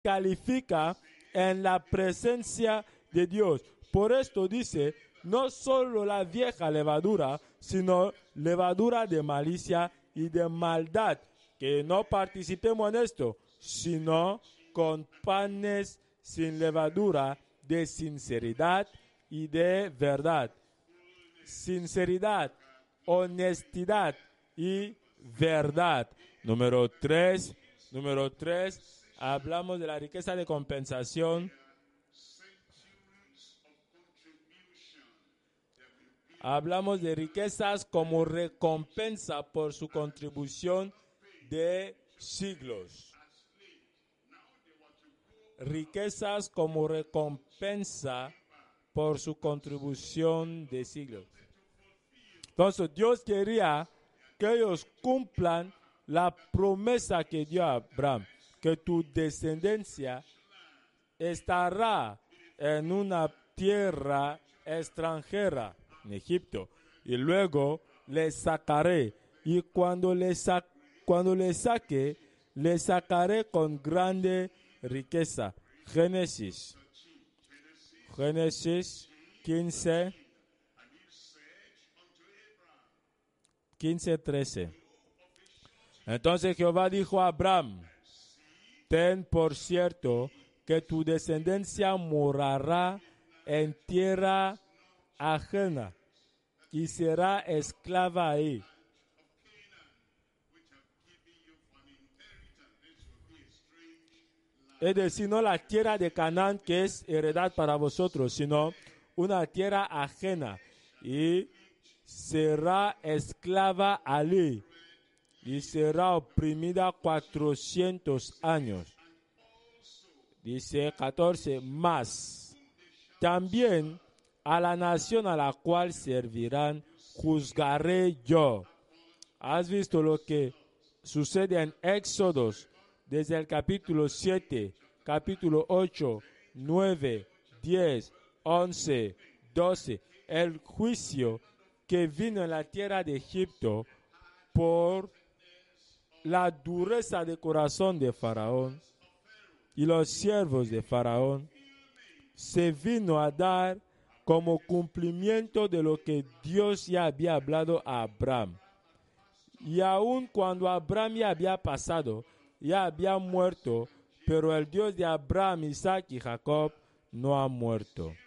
descalifica en la presencia de Dios. Por esto dice, no solo la vieja levadura, sino levadura de malicia y de maldad, que no participemos en esto, sino con panes sin levadura de sinceridad y de verdad. Sinceridad, honestidad y verdad. Número 3, hablamos de la riqueza de compensación. Hablamos de riquezas como recompensa por su contribución de siglos. Riquezas como recompensa por su contribución de siglos. Entonces Dios quería que ellos cumplan la promesa que dio a Abraham, que tu descendencia estará en una tierra extranjera, en Egipto, y luego le sacaré, y cuando le saque, le sacaré con grande riqueza. Génesis 15:13. Entonces Jehová dijo a Abraham, ten por cierto que tu descendencia morará en tierra ajena y será esclava ahí. Es decir, no la tierra de Canaán que es heredad para vosotros, sino una tierra ajena, y será esclava allí y será oprimida 400 años. Dice 14, más también a la nación a la cual servirán juzgaré yo. ¿Has visto lo que sucede en Éxodos? Desde el capítulo 7, capítulo 8, 9, 10, 11, 12, el juicio que vino en la tierra de Egipto por la dureza de corazón de Faraón y los siervos de Faraón, se vino a dar como cumplimiento de lo que Dios ya había hablado a Abraham. Y aun cuando Abraham ya había pasado, ya había muerto, pero el Dios de Abraham, Isaac y Jacob no ha muerto.